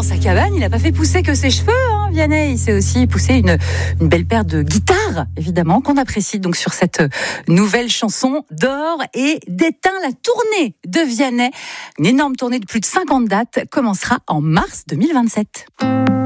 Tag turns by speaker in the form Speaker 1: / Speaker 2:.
Speaker 1: sa cabane, il n'a pas fait pousser que ses cheveux, Vianney. Il s'est aussi poussé une belle paire de guitares, évidemment, qu'on apprécie donc sur cette nouvelle chanson d'Or et d'Éteint. La tournée de Vianney, une énorme tournée de plus de 50 dates, commencera en mars 2027.